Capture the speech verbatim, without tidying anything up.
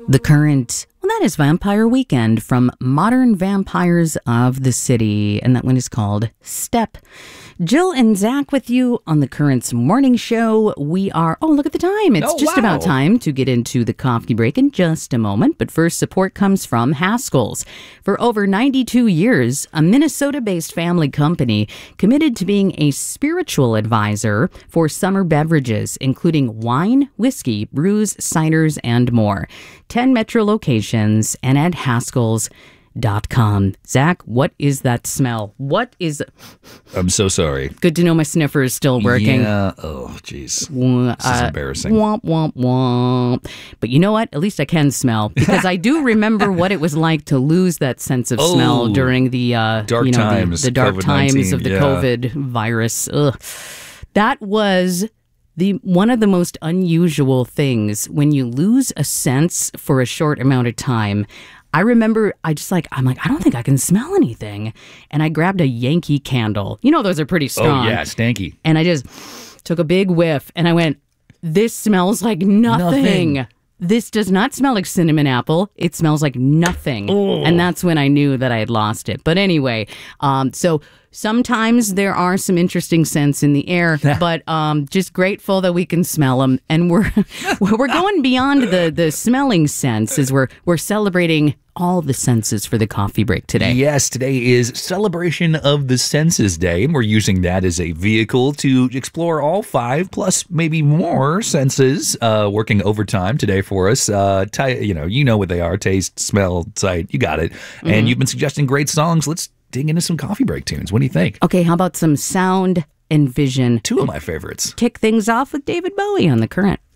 The current, well, that is Vampire Weekend from Modern Vampires of the City, and that one is called Step. Jill and Zach with you on the Current's morning show. We are, oh, look at the time. It's oh, just wow. about time to get into the coffee break in just a moment. But first, support comes from Haskell's. For over ninety-two years, a Minnesota-based family company committed to being a spiritual advisor for summer beverages, including wine, whiskey, brews, ciders, and more. ten metro locations and at Haskell's dot com. Zach, what is that smell? What is... I'm so sorry. Good to know my sniffer is still working. Yeah. Oh, jeez. Uh, This is embarrassing. Womp, womp, womp. But you know what? At least I can smell, because I do remember what it was like to lose that sense of Oh, smell during the uh, dark you know, times, the, the dark COVID times nineteen, of the yeah. COVID virus. Ugh. That was the one of the most unusual things when you lose a sense for a short amount of time. I remember I just like, I'm like, I don't think I can smell anything. And I grabbed a Yankee candle. You know, those are pretty strong. Oh, yeah, stanky. And I just took a big whiff and I went, this smells like nothing. Nothing. This does not smell like cinnamon apple. It smells like nothing. Oh. And that's when I knew that I had lost it. But anyway, um, so sometimes there are some interesting scents in the air, but um, just grateful that we can smell them. And we're we're going beyond the, the smelling sense as we're, we're celebrating all the senses for the coffee break today. Yes, today is Celebration of the Senses Day, and we're using that as a vehicle to explore all five, plus maybe more senses, uh, working overtime today for us. Uh, t- you know, you know what they are: taste, smell, sight. You got it. Mm-hmm. And you've been suggesting great songs. Let's dig into some coffee break tunes. What do you think? Okay, how about some sound and vision? Two of my favorites. Kick things off with David Bowie on The Current.